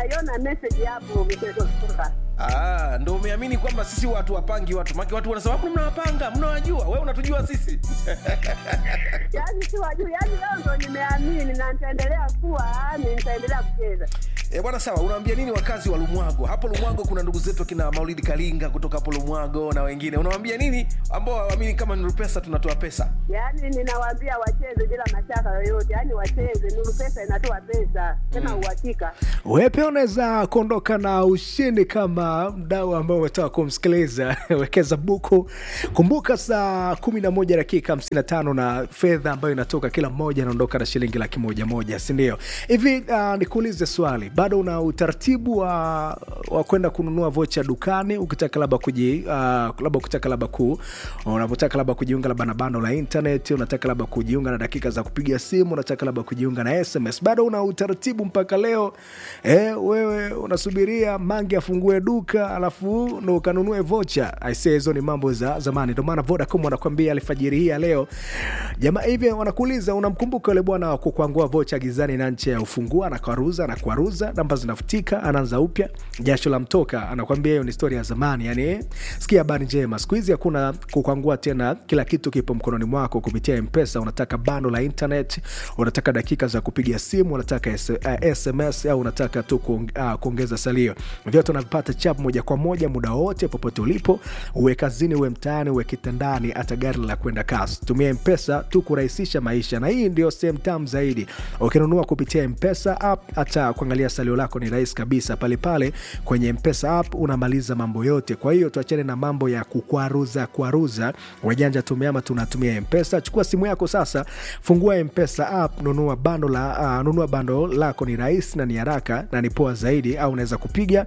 Naiona message hapo mchezo kutoka. Ndio umeamini kwamba sisi watu wapangi watu. Maki watu wanasema hapo mnawapanga, mnawajua. Wewe unatujua sisi. Yaani si wajua, yaani leo ndo nimeamini na nitaendelea nitaendelea kucheza. Bwana sawa, unawaambia nini wakazi wa Lumwago? Hapo Lumwago kuna ndugu zetu kina Maulidi Kalinga kutoka hapo Lumwago na wengine. Unawaambia nini ambao waamini kama Nuru Pesa tunatoa pesa? Yaani ninawaambia wacheze bila mashaka yoyote. Yaani wacheze, Nuru Pesa inatoa pesa. Tena uhakika. Wewe pia unaweza kuondoka na ushindi kama mdau ambao umetaka kumsikiliza. Wekeza buku. Kumbuka saa 11 dakika 55 na fedha ambayo inatoka kila mmoja anaondoka na shilingi 100,000, si ndio? Hivi nikuulize swali. Bado una utaratibu wa kwenda kununua vocha dukani ukitaka unapotaka labda kujiunga labda na bando la internet, unataka labda kujiunga na dakika za kupiga simu, unataka labda kujiunga na SMS. Bado una utaratibu mpaka leo? Wewe unasubiria Mange afungue duka alafu ndo ukanunue vocha? I say hizo ni mambo za zamani. Ndio maana Vodacom wanakuambia alfajiri hii ya leo, jamaa hivi wanakuuliza unamkumbuka yule bwana wa kukwangua vocha gizani na nje ya ufungua na kwaruza namba zinafutika, anaanza upya, jasho la mtoka. Anakuambia hiyo ni story ya zamani. Yani sikia habari njema, siku hizi hakuna kukwangua tena, kila kitu kipo mkononi mwako kupitia M-Pesa. Unataka bando la internet, unataka dakika za kupiga simu, unataka SMS au unataka tu kuongeza salio, vyote unavipata chap moja kwa moja muda wote popote ulipo, uwe kazini, uwe mtaani, uwe kitandani, hata gari la kwenda kasi. Tumia M-Pesa tu kurahisisha maisha, na hii ndio same time zaidi. Ukinunua kupitia M-Pesa app, hata kuangalia salio lako ni rahisi kabisa. Pale kwenye M-Pesa app unamaliza mambo yote. Kwa hiyo tuachane na mambo ya kukwaruza. Wajanja tumeama tunatumia M-Pesa. Chukua simu yako sasa, fungua M-Pesa app, nunua bando lako, ni rahisi na ni haraka na ni poa zaidi. Au unaweza kupiga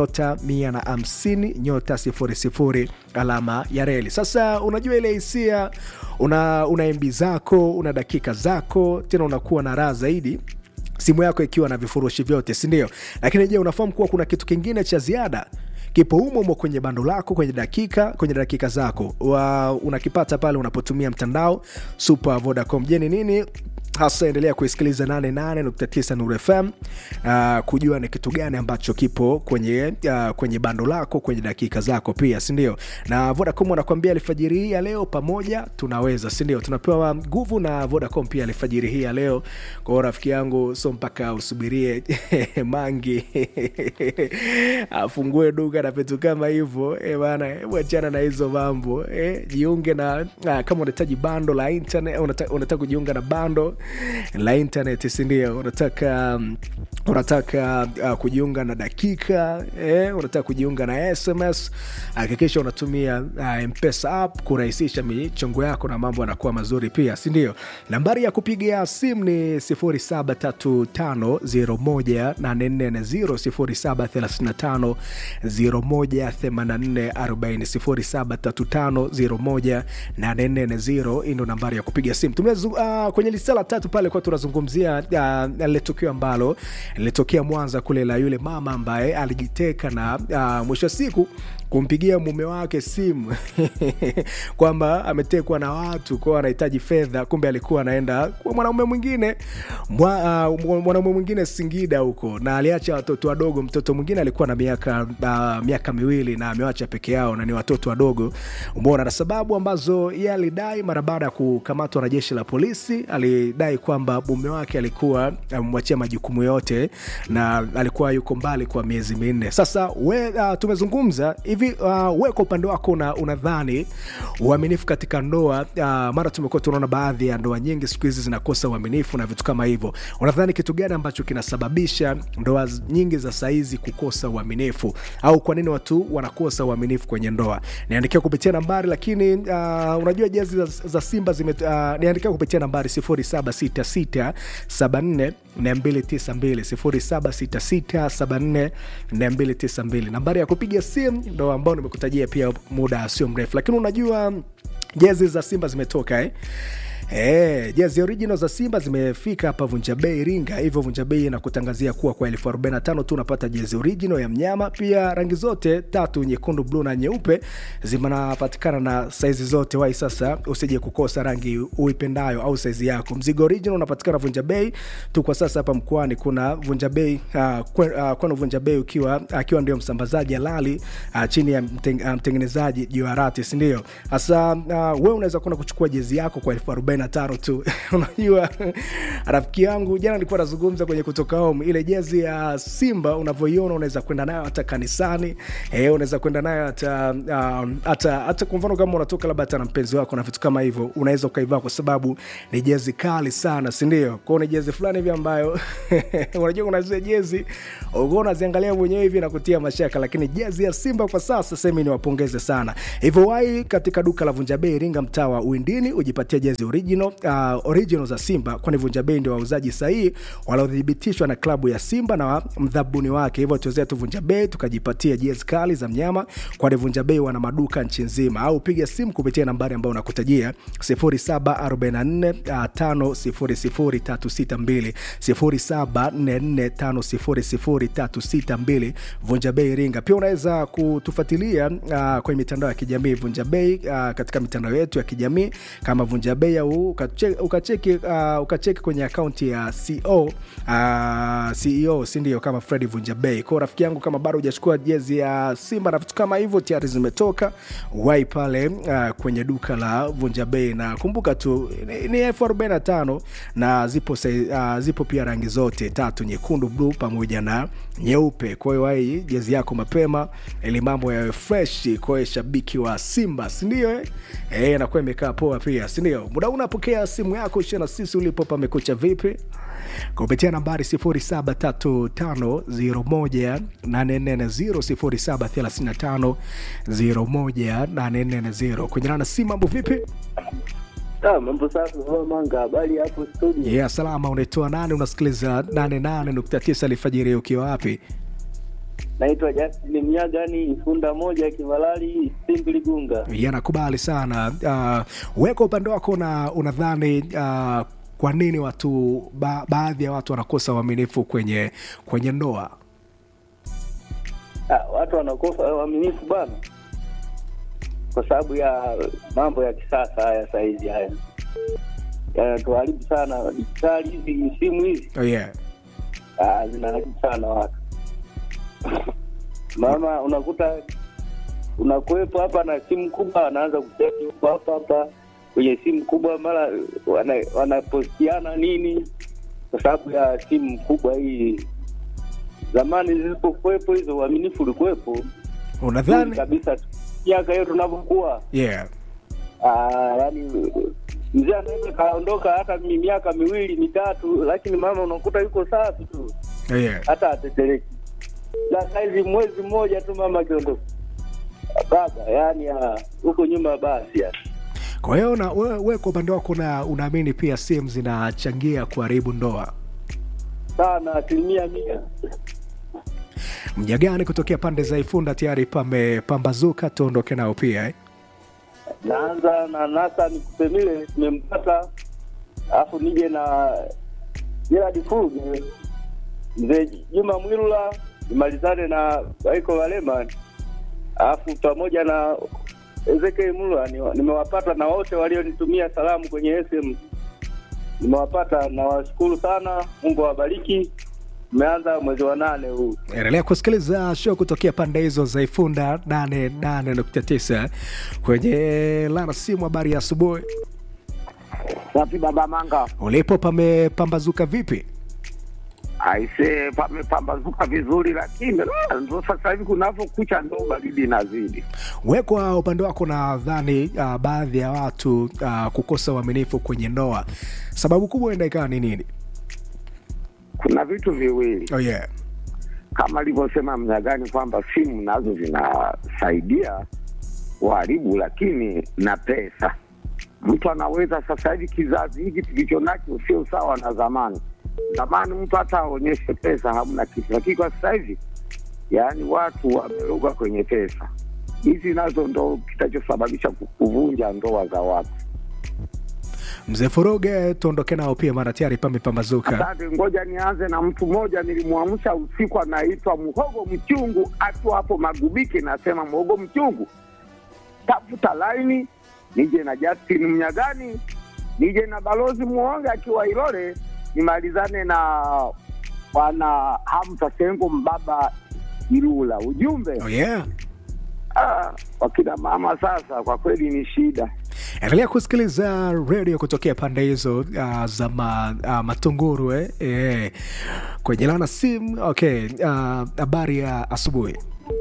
*150 *00 alama ya reli. Sasa unajua ile hisia, una MB zako, una dakika zako, tena unakuwa na raha zaidi simu yako ikiwa na vifurushi vyote, si ndio? Lakini je, unafahamu kuwa kuna kitu kingine cha ziada kipo humo kwenye bando lako, kwenye dakika zako unakipata pale unapotumia mtandao Super Vodacom. Je, ni nini hasa? Endelea kuisikiliza 88.9 Nuru FM kujua ni kitu gani ambacho kipo kwenye bando lako, kwenye dakika zako pia, si ndio? Na Vodacom wanakuambia alfajiri hii ya leo pamoja tunaweza, si ndio? Tunapewa nguvu na Vodacom pia alfajiri hii ya leo. Kwa rafiki yangu, so mpaka usubirie Mangi afungue duka na vitu kama hivyo, bana, achana na hizo mambo. Jiunge na kama unahitaji bando la internet, unataka kujiunga na bando la internet, si ndio? Unataka kujiunga na dakika, unataka kujiunga na SMS, hakikisha unatumia M-Pesa app kurahisisha michongo yako na mambo yanakuwa mazuri pia, si ndio? Nambari ya kupigia simu ni 0735018440, 0735018440, 0735018440 ndio nambari ya kupiga simu. Kwenye lisala 3 pale kwa tunazungumzia ile tukio ambalo lilitokea Mwanza kule la yule mama ambaye alijiteka na mwisho siku kumpigia mume wake simu kwamba ametekwa na watu, kwa anahitaji fedha. Kumbe alikuwa anaenda kwa mwanaume mwingine Singida huko, na aliacha watoto wadogo. Mtoto mwingine alikuwa na miaka 2 na amewacha peke yao na ni watoto wadogo. Umeona, na sababu ambazo yeye alidai mara baada ya kukamatwa na jeshi la polisi, alidai kwamba mume wake alikuwa amemwachia majukumu yote na alikuwa yuko mbali kwa miezi 4. Sasa tumezungumza hivi, wewe kwa upande wako unadhani uaminifu katika ndoa, mara tumekuwa tunaona baadhi ya ndoa nyingi siku hizi zinakosa uaminifu na vitu kama hivyo. Unadhani kitu gani ambacho kinasababisha ndoa nyingi za saizi kukosa uaminifu, au kwa nini watu wanakosa uaminifu kwenye ndoa? Niandikia kupitia nambari, lakini unajua jezi za Simba niandikia kupitia nambari 076674 292 076674 nambari ya kupiga simu, ndo ambao nimekutajia pia muda sio mrefu. Lakini unajua jezi za Simba zimetoka Jezi original za Simba zimefika hapa Vunja Bei Iringa. Hivyo Vunja Bei inakutangazia kuwa kwa 45,000 tu unapata jezi original ya mnyama. Pia rangi zote tatu, nyekundu, blue na nyeupe, zinapatikana na size zote. Wai sasa usije kukosa rangi uipendayo au size yako. Mzigo original unapatikana Vunja Bei tu kwa sasa hapa mkoani. Kuna Vunja Bei kwa Vunja Bei akiwa ndio msambazaji halali chini ya mtengenezaji Joaratis, ndio. Sasa wewe unaweza kwenda kuchukua jezi yako kwa 45,000 tu. Unajua rafiki yangu jana nilikuwa nazungumza kwenye kutoka home, ile jezi ya Simba unavyoiona unaweza kwenda nayo hata kanisani, unaweza kwenda nayo hata kwa mfano kama unatoka labda hata na mpenzi wako na vitu kama hivyo, unaweza ukaivaa kwa sababu ni jezi kali sana, si ndio? Kwa ni jezi fulani hivi ambayo unajua kuna zile jezi unaziangalia mwenyewe hivi na kutia mashaka, lakini jezi ya Simba kwa sasa sema niwapongeze sana. Hivyo wai katika duka la Vunja Bei Iringa mtaa wa Uindini ujipatie jezi original za Simba, kwani Vunja Bei ndio wauzaji sahihi waliodhibitishwa na klabu ya Simba na mdhabuni wake. Hivyo tuwezea tu Vunja Bei tukajipatia jezi kali za mnyama, kwani Vunja Bei wana maduka nchi nzima. Au piga simu kupitia nambari ambayo nakutajia 0744500362 0744500362 Vunja Bei Iringa. Pia unaweza kutufuatilia kwenye mitandao ya kijamii Vunja Bei katika mitandao yetu ya kijamii kama Vunja Bei, au ukacheki kwenye akaunti ya CEO si ndio, kama Freddy Vunja Bei. Kwa rafiki yangu kama bado hujachukua jezi ya Simba na vitu kama hivyo tayari zimetoka, wai pale kwenye duka la Vunja Bei, na kumbuka tu ni 45,000 na zipo pia rangi zote tatu, nyekundu, blue pamoja na nyeupe. Kwa hiyo wai jezi yako mapema ili mambo yawe fresh kwa shabiki wa Simba, si ndio? Na kwa imekaa poa pia, si ndio? Muda unapokea simu yako na sisi ulipo pamekucha vipi? Kupitia nambari 0735018440 0735018440. Kunyana na simu, mambo vipi? Mambo safi manga, habari hapo studio? Salama. Unaitwa nani? Unasikiliza 88.9 alfajiri ukiwa wapi? Naitwa Justin Mnyagani, Funda moja Kivalali, Simbi Gunga. Nakubali sana. Wewe kwa upande wako unadhani kwa nini watu baadhi ya watu wanakosa uaminifu kwenye ndoa? Watu wanakosa uaminifu bana kwa sababu ya mambo ya kisasa haya saizi haya. Yanatuharibu sana digitali hizi, simu hizi. Zinaharibu sana watu. Mama unakuta unakuepo hapa na simu kubwa, anaanza kucheki hapa kwenye simu kubwa, mara wanapostiana nini kwa sababu ya simu kubwa hii. Zamani zilipokuepo hizo uaminifu ulikuepo. Unadhani kabisa miaka hiyo tunavyokuwa. Yani mzee anaweza kaondoka hata miaka 2 3, lakini mama unakuta yuko safi tu. Hata ateteleki. Na hizi mwezi mmoja tu mama kiondoka, baba yani huko nyuma basi ya. Kwa hiyo wewe kwa upande wako unaamini pia simu zinachangia kuharibu ndoa? Sana 100%. Mnyagani kutokea pande za Ifunda tayari pambazuka, tuondoke nao pia Naanza na nasa nikupemile nimempata, afu nije na Gerard Fuge, Mzee Juma Mwilula, nimalizane na Waiko Walema, afu pamoja na Ezekiel Mulwa. Nimewapata na wote walionitumia salamu kwenye SM nimewapata, na washukuru sana. Mungu awabariki. Tumeanza mwezi wa 8 huu. Endelea kusikiliza show kutokea pande hizo za Ifunda 88.9 kwenye Lana Simu. Habari ya asubuhi. Safi baba Manga. Ulipo pambazuka vipi? Aise, pamepambazuka vizuri, lakini ndio sasa hivi kunavyokucha ndo baridi inazidi. Wewe kwa upande wako nadhani baadhi ya watu kukosa uaminifu kwenye ndoa, sababu kubwa enda ikawa ni nini? Kuna vitu viwili. Kama alivyosema Mnyagani kwamba simu nazo zinasaidia kuharibu, lakini na pesa. Mtu anaweza sasa hivi kizazi hiki tulicho nacho sio sawa na zamani. Zamani mtu hata aonyeshe pesa hamna kitu, lakini kwa sasa hivi yani watu wameroga kwenye pesa. Hizi nazo ndo kitachosababisha kuvunja ndoa za watu. Mzee Furuge, tuondoke nao pia mara tayari pamepambazuka. Asante, ngoja nianze na mtu mmoja nilimwamsha usiku, anaitwa Muhogo Mchungu, atu hapo Magubiki. Nasema Muhogo Mchungu, tafuta laini, nije na Justin Mnyagani, nije na Balozi Muonge akiwa Ilole, nimalizane na bwana Hamza Sengo Mbaba Ilula. Ujumbe, Oh yeah. Wakina mama sasa kwa kweli ni shida. Endelea kusikiliza radio kutokea pande hizo za Matunguru kwenye lana simu. Okay, habari ya asubuhi.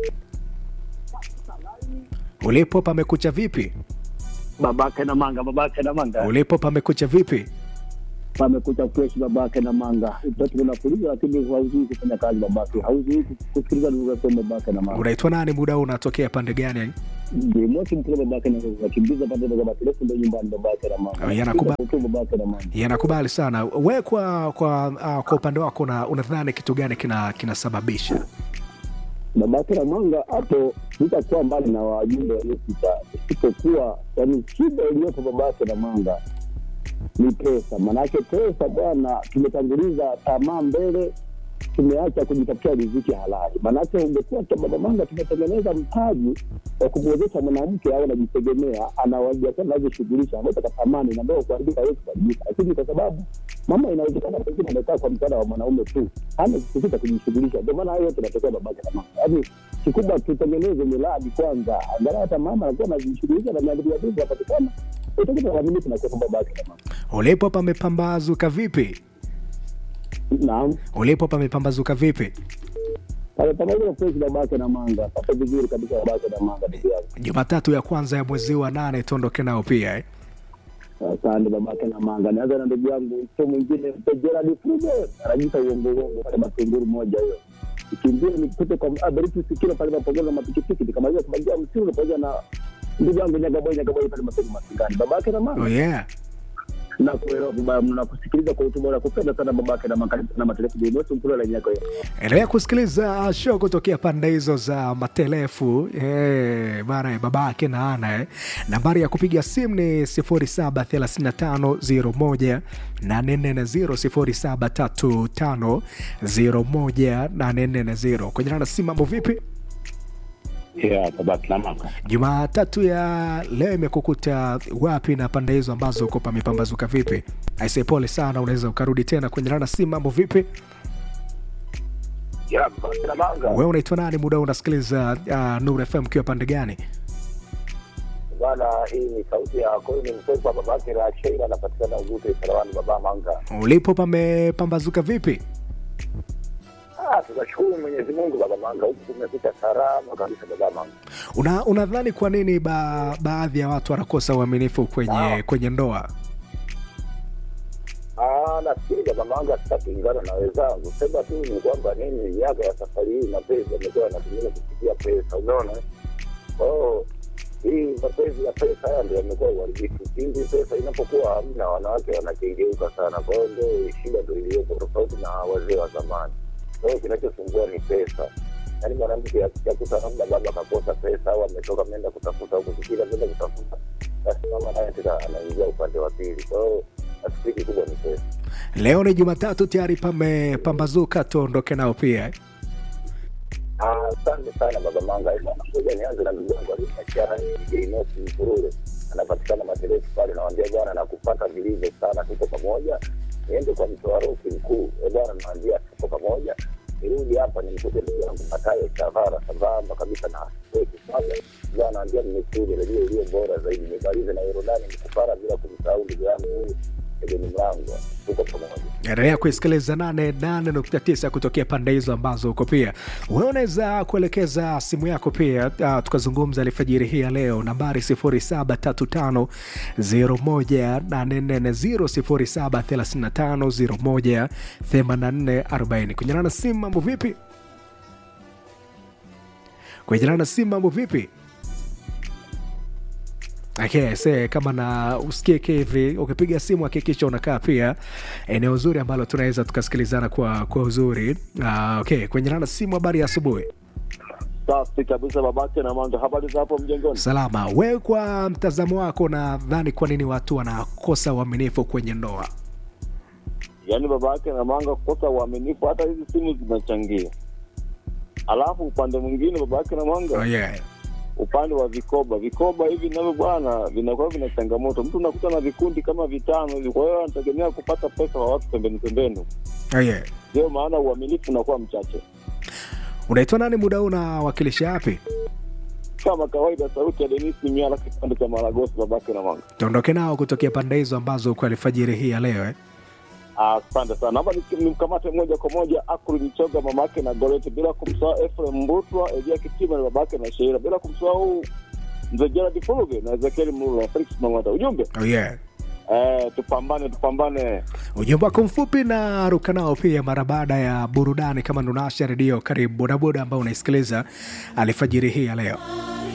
Ulipo pamekucha vipi? Babake na manga. Ulipo pamekucha vipi? Pamekucha fresh babake na manga. Mtoto unakuliza lakini hauzuii kufanya kazi babake. Hauzuii kusikiliza ndugu zako babake na manga. Unaitwa nani, muda unatokea pande gani? Ndio mosi mkuu babake na manga. Kimbiza pande za babake ndio nyumbani babake na manga. Yanakubali sana. Wewe kwa upande wako unadhani kitu gani kinasababisha? Babake na manga hapo sitakuwa mbali na wajumbe waliopita. Isipokuwa yani shida iliyopo babake na manga ni pesa. Manake pesa bwana, tumetanguliza tamaa mbele, tumeacha kujitafutia riziki halali. Manake ungekuwa kwa baba manga tumetengeneza mtaji wa kumwezesha mwanamke awe anajitegemea, anawajibika anavyoshughulisha, anataka thamani na ndio kuandika yetu kabisa. Lakini kwa sababu mama inawezekana pengine amekaa kwa msaada wa mwanaume tu, hana kitu kujishughulisha. Ndio maana hayo yote yanatokea babake na mama. Yaani kikubwa tutengeneze miradi kwanza, angalau hata mama anakuwa anajishughulisha na miradi ya bibi yapatikana. Utakuta waaminifu na kwa babake na mama. Ulipo pamepambazuka vipi? Naam. Ulipo pamepambazuka vipi? Pale pamoja fresh babake na manga. Papa vizuri kabisa babake na manga ndio. Jumatatu ya kwanza ya mwezi wa 8 tuondoke nao pia Asante babake na manga. Naanza na ndugu yangu mtu mwingine Gerald Fruge, anajiita uongo pale Matunguru moja hiyo. Ikimbia nikute kwa Aberitu Sikira pale pamoja na pikipiki nikamaliza kubagia msimu pamoja na ndugu yangu Nyagaboy pale Masingani. Babake na manga. Oh yeah. Na kuelewa vibaya, mnakusikiliza kwa utubo na kupenda sana babake na manga na matelefu ndio wote mpolo la nyako hiyo. Endelea kusikiliza show kutokea pande hizo za matelefu bana babake na ana nambari ya kupiga simu ni 073501 840 073501 kwenye nana simu. Mambo vipi? Yeah, babake na manga. Jumatatu ya leo imekukuta wapi na pande hizo ambazo uko pamepambazuka vipi? Aisee, pole sana, unaweza ukarudi tena kwenye nana simu. Mambo vipi? Yeah, babake na manga. Wewe unaitwa nani, muda unasikiliza Nuru FM kiwa pande gani? Bwana, hii ni sauti ya Koini Msepa, babake la Sheila, anapatikana Ugute Sarawani baba manga. Ulipo pamepambazuka vipi? Tunashukuru Mwenyezi Mungu baba manga, huku tumepita salama kabisa baba manga. Unadhani kwa nini baadhi ya watu wanakosa uaminifu kwenye ndoa? Nafikiri baba manga sitakuingana na wenzangu. Sema tu ni kwamba nini miaka ya safari hii mapenzi yamekuwa yanatumika kufikia pesa, unaona? Hii mapenzi ya pesa haya ndio yamekuwa uharibifu. Pindi pesa inapokuwa hamna, wanawake wanakengeuka sana. Kwa hiyo ndio shida ndio iliyopo, tofauti na wazee wa zamani. Kwa hiyo kinachosumbua ni pesa. Yaani mwanamke akikuta labda baba akakosa pesa au ametoka ameenda kutafuta huko kila kwenda kutafuta, basi mama naye tena anaingia upande wa pili. Kwa hiyo aspiki kubwa ni pesa. Leo ni Jumatatu, tayari pamepambazuka, tuondoke nao pia. Asante sana baba manga. Ngoja nianze na ndugu yangu aliyeachana ni Inosi Mfurule. Anapatikana Matelefu pale, nawaambia bwana nakupata vilivyo sana, tuko pamoja. Niende kwa mtoaroki mkuu. Bwana naambia tuko pamoja. Nirudi hapa nimkute ndugu yangu Matayo Chavara sambamba kabisa na Seki Sasa. Bwana naambia nimekuja redio iliyo bora zaidi. Nimalize na Yorodani Mkupara bila kumsahau ndugu yangu huyu. Ni mlango. Tuko pamoja. Endelea kusikiliza 88.9 kutokea pande hizo ambazo uko pia. Wewe unaweza kuelekeza simu yako pia tukazungumza alfajiri hii leo, nambari 0735018440 0735018440. Kwenye simu mambo vipi? Kwenye simu mambo vipi? Okay, kama na usikie hivi ukipiga simu hakikisha unakaa pia eneo zuri ambalo tunaweza tukasikilizana kwa uzuri. Okay, kwenye nana simu. Habari ya asubuhi. Safi kabisa babake na manga. Habari za hapo mjengoni? Salama. Wewe kwa mtazamo wako nadhani kwa nini watu wanakosa uaminifu kwenye ndoa? Yaani babake na manga kukosa uaminifu, hata hizi simu zinachangia. Alafu upande mwingine babake na manga. Upande wa vikoba hivi navyo bwana vinakuwa vina changamoto. Mtu unakuta na vikundi kama 5 hivi, kwa hiyo anategemea kupata pesa wa watu pembeni. Ndio maana uaminifu unakuwa mchache. Unaitwa nani muda huu, unawakilisha wapi? Kama kawaida sauti ya Dennis Miala, kipande cha Maragosi babake na manga. Tuondoke nao kutokea pande hizo ambazo kwa alfajiri hii ya leo. Asante sana. Hapa nimkamate moja kwa moja Akuri Michoga mamake na Goleti, bila kumsahau Ephraim Mbutwa, Elia Kitima na babake na Sheira, bila kumsahau Mzee Gerard Fuluge na Ezekiel Mlula, Felix Mangata. Ujumbe? Tupambane. Ujumbe wako mfupi na ruka nao pia mara baada ya burudani. Kama ndo unawasha redio, karibu bodaboda ambao unaisikiliza alfajiri hii ya leo.